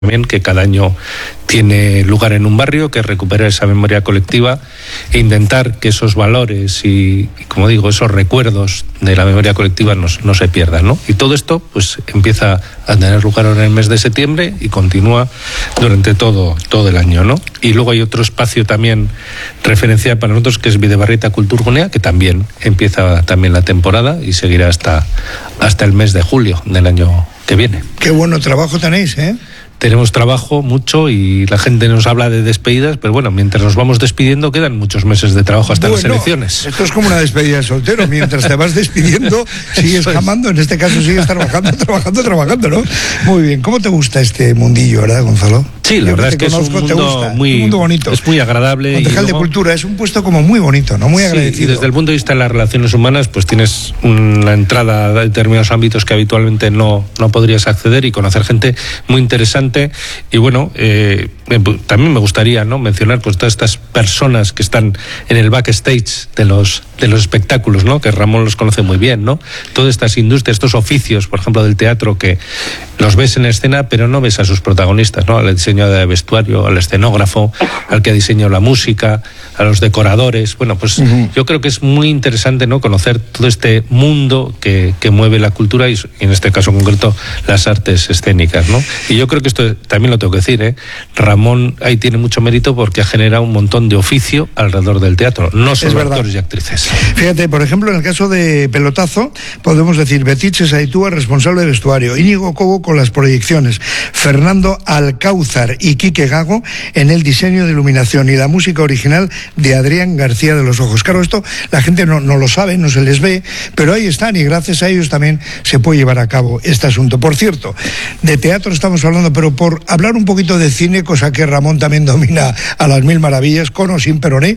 también que cada año tiene lugar en un barrio, que recuperar esa memoria colectiva e intentar que esos valores y como digo, esos recuerdos de la memoria colectiva no se pierdan, ¿no? Y todo esto pues empieza a tener lugar ahora en el mes de septiembre y continúa durante todo el año, ¿no? Y luego hay otro espacio también referencial para nosotros que es Bidebarrieta Kulturgunea, que también empieza también la temporada y seguirá hasta el mes de julio del año que viene. Qué bueno trabajo tenéis, ¿eh? Tenemos trabajo mucho y la gente nos habla de despedidas, pero bueno, mientras nos vamos despidiendo quedan muchos meses de trabajo hasta las elecciones. Esto es como una despedida de soltero, mientras te vas despidiendo sigues jamando, en este caso sigues trabajando, ¿no? Muy bien, ¿cómo te gusta este mundillo, verdad, Gonzalo? Sí, la verdad es que es un mundo muy bonito. Es muy agradable. Concejal de Cultura es un puesto como muy bonito, ¿no? Muy agradecido. Sí, y desde el punto de vista de las relaciones humanas, pues tienes una entrada a determinados ámbitos que habitualmente no podrías acceder y conocer gente muy interesante. Y bueno, también me gustaría, ¿no?, mencionar pues todas estas personas que están en el backstage de los espectáculos, ¿no?, que Ramón los conoce muy bien, ¿no? Todas estas industrias, estos oficios, por ejemplo, del teatro, que los ves en escena, pero no ves a sus protagonistas, ¿no? Al diseñador de vestuario, al escenógrafo, al que ha diseñado la música, a los decoradores. Bueno, pues yo creo que es muy interesante, ¿no?, conocer todo este mundo que mueve la cultura y en este caso concreto las artes escénicas, ¿no? Y yo creo que esto también lo tengo que decir, ¿eh? Ramón ahí tiene mucho mérito porque ha generado un montón de oficio alrededor del teatro, no solo actores y actrices. Fíjate, por ejemplo, en el caso de Pelotazo, podemos decir Betiche Saitúa, responsable de vestuario, Íñigo Cobo con las proyecciones, Fernando Alcáuzar y Quique Gago en el diseño de iluminación y la música original de Adrián García de los Ojos. Claro, esto la gente no lo sabe, no se les ve, pero ahí están y gracias a ellos también se puede llevar a cabo este asunto. Por cierto, de teatro estamos hablando, pero por hablar un poquito de cine, cosa que Ramón también domina a las mil maravillas, con o sin Peroné,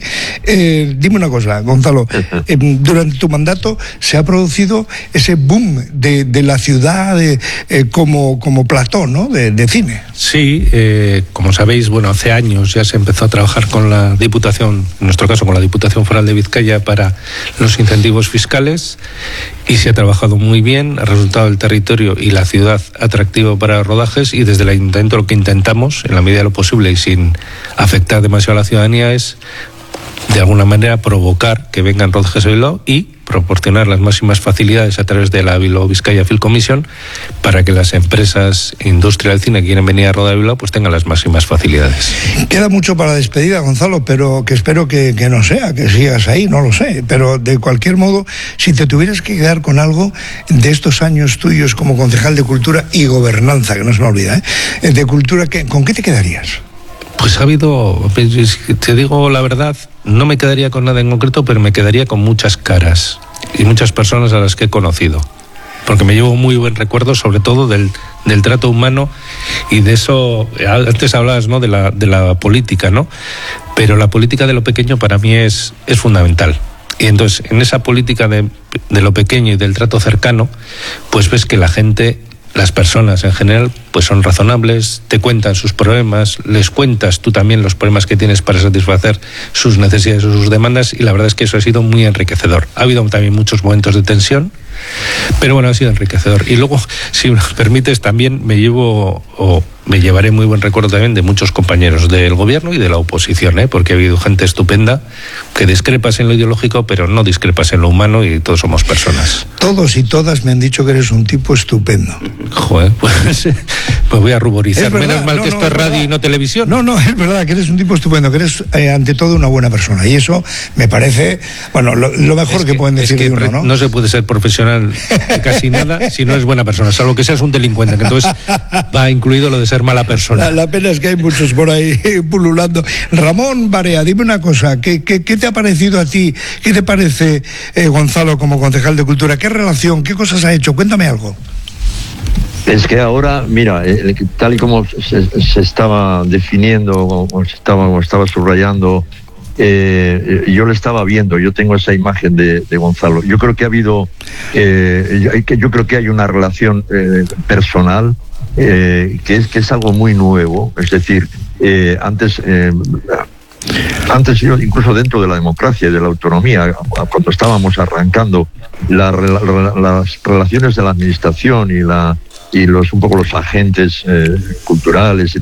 dime una cosa, Gonzalo, durante tu mandato se ha producido ese boom de la ciudad como plató, ¿no?, de cine. Sí, como sabéis, bueno, hace años ya se empezó a trabajar con la Diputación, en nuestro caso con la Diputación Foral de Vizcaya, para los incentivos fiscales, y se ha trabajado muy bien, ha resultado el territorio y la ciudad atractivo para rodajes, y desde el Ayuntamiento lo que intentamos, en la medida de lo posible y sin afectar demasiado a la ciudadanía, es de alguna manera provocar que vengan rodajes a Bilbao y proporcionar las máximas facilidades a través de la Bilbao Vizcaya Film Commission para que las empresas industria del cine que quieren venir a rodar a Bilbao pues tengan las máximas facilidades. Queda mucho para la despedida, Gonzalo, pero que espero que no sea, que sigas ahí, no lo sé, pero de cualquier modo, si te tuvieras que quedar con algo de estos años tuyos como concejal de Cultura y Gobernanza, que no se me olvida, de Cultura, ¿con qué te quedarías? Pues ha habido, te digo la verdad, no me quedaría con nada en concreto, pero me quedaría con muchas caras y muchas personas a las que he conocido, porque me llevo muy buen recuerdo, sobre todo del trato humano y de eso. Antes hablabas, ¿no?, de la política, ¿no? Pero la política de lo pequeño para mí es fundamental. Y entonces, en esa política de lo pequeño y del trato cercano, pues ves que la gente, las personas en general, pues son razonables, te cuentan sus problemas, les cuentas tú también los problemas que tienes para satisfacer sus necesidades o sus demandas, y la verdad es que eso ha sido muy enriquecedor. Ha habido también muchos momentos de tensión, pero bueno, ha sido enriquecedor. Y luego, si me permites, también me llevaré muy buen recuerdo también de muchos compañeros del gobierno y de la oposición, porque ha habido gente estupenda, que discrepas en lo ideológico, pero no discrepas en lo humano, y todos somos personas. Todos y todas me han dicho que eres un tipo estupendo. Joder, pues voy a ruborizar. Menos mal que esto es radio y no televisión. No, es verdad que eres un tipo estupendo, que eres ante todo una buena persona, y eso me parece, bueno, lo mejor que pueden decir de uno, ¿no? No se puede ser profesional de casi nada si no es buena persona, salvo que seas un delincuente, que entonces va incluido lo de ser mala persona. La pena es que hay muchos por ahí pululando. Ramón Barea, dime una cosa, ¿qué te ha parecido a ti? ¿Qué te parece Gonzalo como concejal de Cultura? ¿Qué relación, qué cosas ha hecho? Cuéntame algo. Es que ahora, mira, tal y como se estaba definiendo, o estaba subrayando, yo lo estaba viendo, yo tengo esa imagen de Gonzalo. Yo creo que ha habido, yo creo que hay una relación personal que es algo muy nuevo. Es decir, antes yo, incluso dentro de la democracia y de la autonomía, cuando estábamos arrancando las relaciones de la administración y un poco los agentes culturales